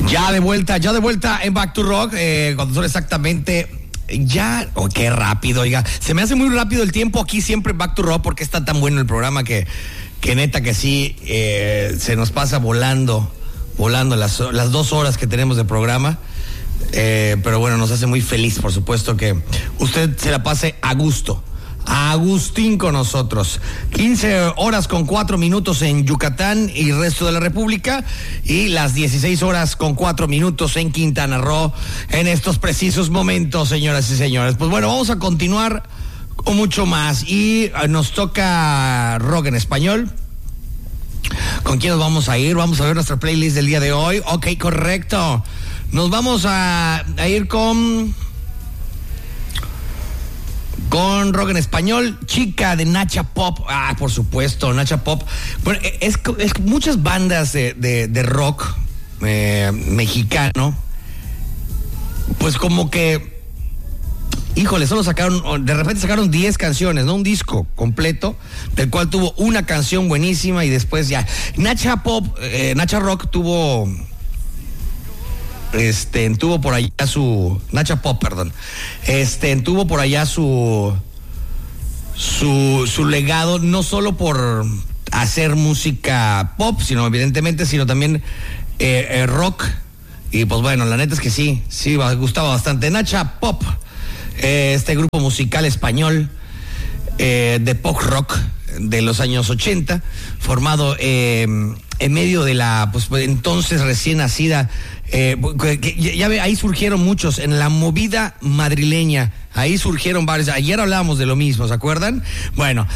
Ya de vuelta en Back to Rock, cuando son exactamente... qué rápido, oiga. Se me hace muy rápido el tiempo aquí siempre en Back to Rock porque está tan bueno el programa que neta que sí, se nos pasa volando las 2 horas que tenemos de programa. Pero bueno, nos hace muy feliz, por supuesto, que usted se la pase a gusto. A Agustín con nosotros. 15 horas con 4 minutos en Yucatán y resto de la República, y las 16 horas con 4 minutos en Quintana Roo en estos precisos momentos, señoras y señores. Pues bueno, vamos a continuar con mucho más y nos toca rock en español. ¿Con quién nos vamos a ir? Vamos a ver nuestra playlist del día de hoy. Ok, correcto. Nos vamos a ir con rock en español, Chica de Nacha Pop. Ah, por supuesto, Nacha Pop. Bueno, es muchas bandas de rock mexicano, pues como que, híjole, de repente sacaron 10 canciones, ¿no? Un disco completo, del cual tuvo una canción buenísima y después ya. Nacha Rock tuvo por allá Nacha Pop, perdón. Tuvo por allá su legado, no solo por hacer música pop, sino también rock. Y pues bueno, la neta es que sí, gustaba bastante. Nacha Pop, este grupo musical español de pop rock de los años 80, formado en medio de la pues entonces recién nacida, ya ve, ahí surgieron muchos en la movida madrileña, ahí surgieron varios. Ayer hablábamos de lo mismo, ¿se acuerdan? Bueno,